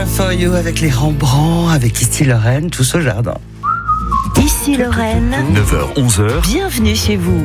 For You avec les Rembrandt, avec Ici Lorraine, tous au jardin. Ici Lorraine, 9h-11h, bienvenue chez vous.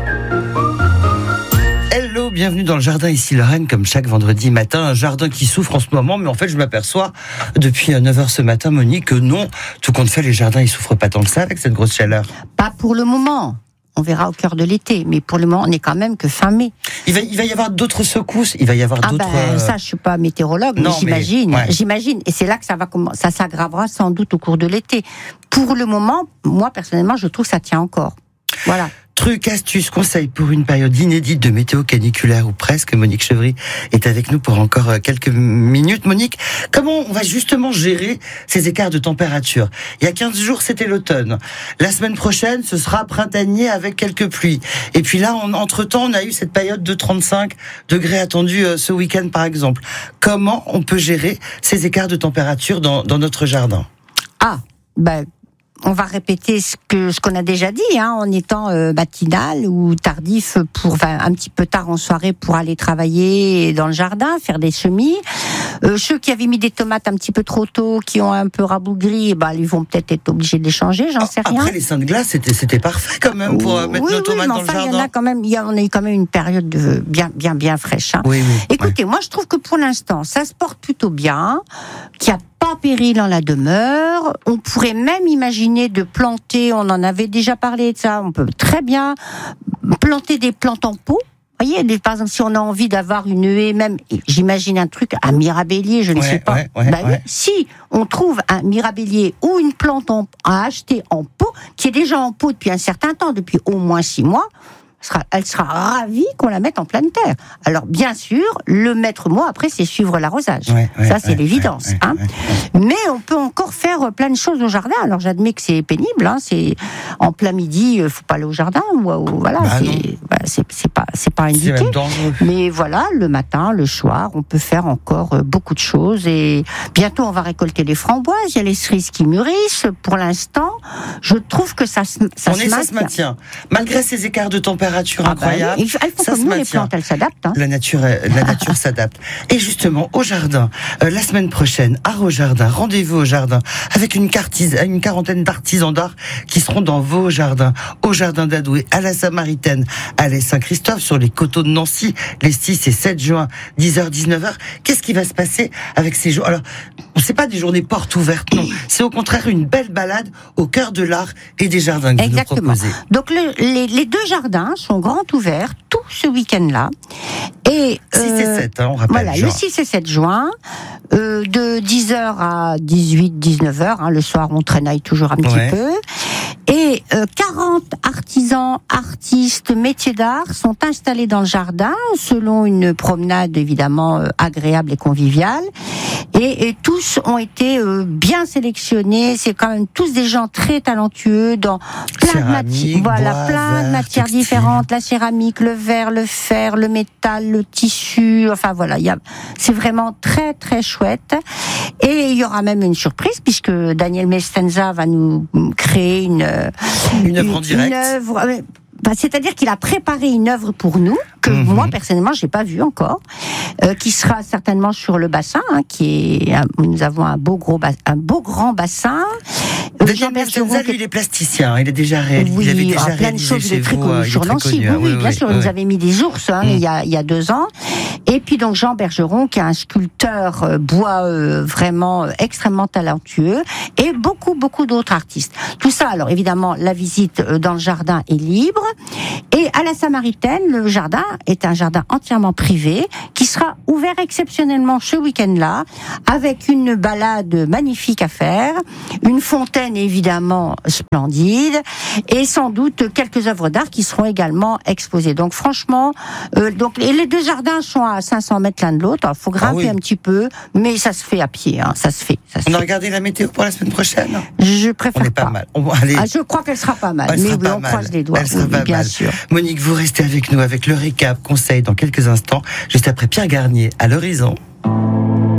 Hello, bienvenue dans le jardin Ici Lorraine, comme chaque vendredi matin. Un jardin qui souffre en ce moment, mais en fait je m'aperçois depuis 9h ce matin, Monique, que non, tout compte fait, les jardins ils souffrent pas tant que ça avec cette grosse chaleur. Pas pour le moment. On verra au cœur de l'été, mais pour le moment, on n'est quand même que fin mai. Il va y avoir d'autres secousses, il va y avoir d'autres... Ça, je suis pas météorologue, Non, mais j'imagine. mais, ouais. J'imagine, et c'est là que ça s'aggravera sans doute au cours de l'été. Pour le moment, moi personnellement, je trouve que ça tient encore. Voilà. Trucs, astuces, conseils pour une période inédite de météo caniculaire ou presque. Monique Chevry est avec nous pour encore quelques minutes. Monique, comment on va justement gérer ces écarts de température ? Il y a 15 jours, c'était l'automne. La semaine prochaine, ce sera printanier avec quelques pluies. Et puis là, entre-temps, on a eu cette période de 35 degrés attendus ce week-end, par exemple. Comment on peut gérer ces écarts de température dans notre jardin ? On va répéter ce qu'on a déjà dit, en étant matinal ou tardif un petit peu tard en soirée pour aller travailler dans le jardin, faire des semis. Ceux qui avaient mis des tomates un petit peu trop tôt, qui ont un peu rabougri, ils vont peut-être être obligés de les changer, j'en sais rien. Après les seins de glace, c'était parfait quand même pour mettre nos tomates dans le jardin. On a eu quand même une période bien fraîche. Oui, Écoutez, moi je trouve que pour l'instant, ça se porte plutôt bien, qu'il n'y a pas péril en la demeure. On pourrait même imaginer de planter, on en avait déjà parlé de ça, on peut très bien planter des plantes en pot. Vous voyez, par exemple, si on a envie d'avoir une haie, même, j'imagine un truc, un mirabellier, je ne sais pas. Si on trouve un mirabellier ou une plante à acheter en pot, qui est déjà en pot depuis un certain temps, depuis au moins 6 mois, elle sera ravie qu'on la mette en pleine terre. Alors, bien sûr, le maître mot, après, c'est suivre l'arrosage. Ça, c'est l'évidence. Mais on peut encore faire plein de choses au jardin. Alors, j'admets que c'est pénible. C'est en plein midi, faut pas aller au jardin. Voilà, c'est pas indiqué. C'est même dangereux. Mais voilà, le matin, le soir, on peut faire encore beaucoup de choses. Et bientôt, on va récolter les framboises. Il y a les cerises qui mûrissent. Pour l'instant, je trouve que ça se maintient. Malgré ces écarts de température incroyables, elles font comme nous, les plantes, elles s'adaptent. La nature s'adapte. Et justement, au jardin, la semaine prochaine, à Rojardin, rendez-vous au jardin avec une quarantaine d'artisans d'art qui seront dans vos jardins, au jardin d'Adoué, à la Samaritaine, à l'Est Saint-Christophe, sur les coteaux de Nancy, les 6 et 7 juin, 10h, 19h. Qu'est-ce qui va se passer avec ces jours ? Alors, c'est pas des journées portes ouvertes, non. C'est au contraire une belle balade au cœur de l'art et des jardins que vous nous proposez. Donc, les deux jardins sont grands ouverts tout ce week-end-là. Et 6 et 7, on rappelle. Voilà, le 6 et 7 juin, de 10h à 18-19h, le soir on traînaille toujours un petit peu. Et 40 artisans, artistes, métiers d'art sont installés dans le jardin, selon une promenade évidemment agréable et conviviale. Et tous ont été bien sélectionnés. C'est quand même tous des gens très talentueux dans plein de matières différentes. La céramique, le verre, le fer, le métal, le tissu. Enfin voilà, c'est vraiment très très chouette. Et il y aura même une surprise puisque Daniel Mestenza va nous créer une œuvre en direct. C'est-à-dire qu'il a préparé une œuvre pour nous que moi personnellement j'ai pas vue encore, qui sera certainement sur le bassin, nous avons un beau grand bassin. Daniel Mestenza, lui, il est plasticien, il est déjà réalisé. Oui, il avait déjà plein de choses, chez très vous, connu sur Nancy. Oui, bien sûr, il nous avait mis des ours il y a 2 ans. Et puis donc Jean Bergeron, qui est un sculpteur bois vraiment extrêmement talentueux, et beaucoup d'autres artistes. Tout ça, alors évidemment, la visite dans le jardin est libre. Et à la Samaritaine, le jardin est un jardin entièrement privé qui sera ouvert exceptionnellement ce week-end-là, avec une balade magnifique à faire, une fontaine évidemment splendide, et sans doute quelques œuvres d'art qui seront également exposées. Donc franchement, les deux jardins sont à 500 mètres l'un de l'autre. Il faut grimper un petit peu, mais ça se fait à pied. Ça se fait. On a regardé la météo pour la semaine prochaine ? Je préfère on est pas mal. Je crois qu'elle sera pas mal. Mais on croise les doigts. Bien sûr. Monique, vous restez avec nous avec le récap, conseil dans quelques instants, juste après Pierre Garnier à l'horizon.